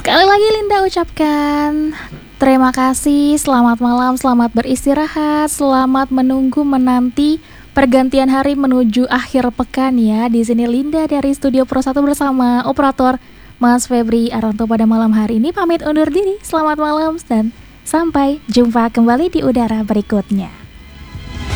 Sekali lagi Linda ucapkan terima kasih, selamat malam, selamat beristirahat, selamat menanti pergantian hari menuju akhir pekan ya. Di sini Linda dari Studio Pro 1 bersama operator Mas Febri Aranto pada malam hari ini pamit undur diri. Selamat malam dan sampai jumpa kembali di udara berikutnya.